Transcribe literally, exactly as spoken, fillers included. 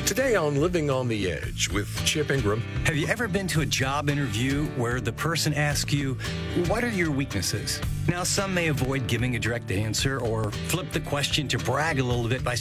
Today on Living on the Edge with Chip Ingram. Have you ever been to a job interview where the person asks you, what are your weaknesses? Now, some may avoid giving a direct answer or flip the question to brag a little bit by